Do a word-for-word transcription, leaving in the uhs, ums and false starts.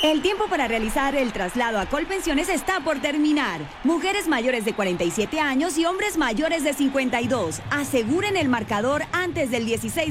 El tiempo para realizar el traslado a Colpensiones está por terminar. Mujeres mayores de cuarenta y siete años y hombres mayores de cincuenta y dos. Aseguren el marcador antes del dieciséis